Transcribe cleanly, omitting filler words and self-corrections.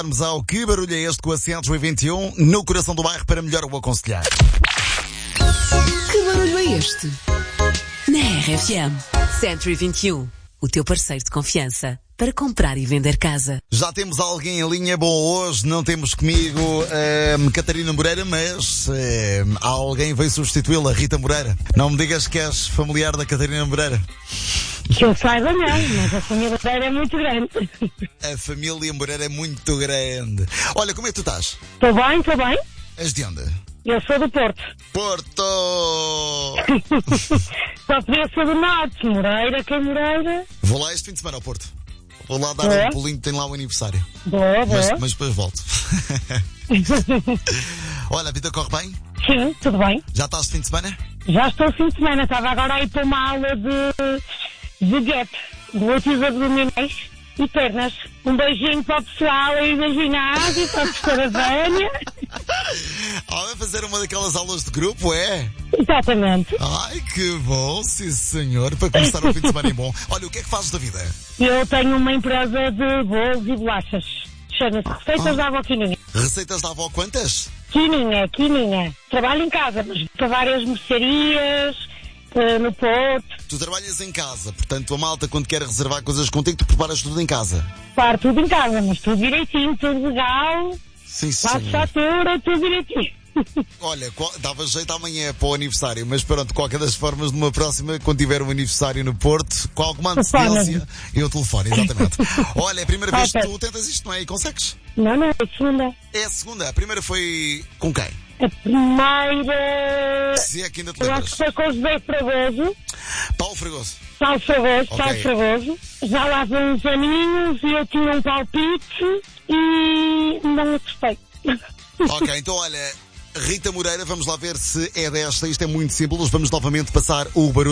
Vamos ao Que Barulho é Este com a 121 no coração do bairro para melhor o aconselhar. Que barulho é este? Na RFM 121, o teu parceiro de confiança para comprar e vender casa. Já temos alguém em linha. Bom, hoje não temos comigo Catarina Moreira, mas alguém veio substituí-la, Rita Moreira. Não me digas que és familiar da Catarina Moreira. Que eu saiba não, mas a família Moreira é muito grande. A família Moreira é muito grande. Olha, como é que tu estás? Estou bem, estou bem. És de onde? Eu sou do Porto. Porto! Só podia ser do Norte. Moreira, quem Moreira? Vou lá este fim de semana ao Porto. Vou lá dar um pulinho, tem lá o aniversário. Boa, boa. Mas depois volto. Olha, a vida corre bem? Sim, tudo bem. Já estás de fim de semana? Já estou fim de semana. Estava agora aí para uma aula de gap, de glúteos abdominais e pernas. Um beijinho para o pessoal aí da ginásio, para a professora Vânia. Vai fazer uma daquelas aulas de grupo, é? Exatamente. Ai, que bom, sim senhor, para começar o fim de semana em bom. Olha, o que é que fazes da vida? Eu tenho uma empresa de bolos e bolachas. Chama-se Receitas da Avó Quininha. Receitas da avó quantas? Quininha. Trabalho em casa, mas para várias mercearias, no Porto. Tu trabalhas em casa, portanto a malta quando quer reservar coisas contigo, tu preparas tudo em casa. Claro, tudo em casa, mas tudo direitinho, tudo legal. Sim, Faço senhor. fatura, tudo direitinho. Olha, dava jeito amanhã para o aniversário, mas pronto, de qualquer das formas, numa próxima, quando tiver um aniversário no Porto, com alguma antecedência, eu telefono, exatamente. Olha, é a primeira vez que tu tentas isto, não é? E consegues? Não, é a segunda. É a segunda. A primeira foi com quem? A primeira... Se é que ainda te Eu acho lembras. que foi com o José Fragoso. Paulo Fragoso. Paulo Ok. Fragoso. Já lá vão uns aninhos e eu tinha um palpite e não acertei. Ok, então olha, Rita Moreira, vamos lá ver se é desta. Isto é muito simples. Vamos novamente passar o barulho.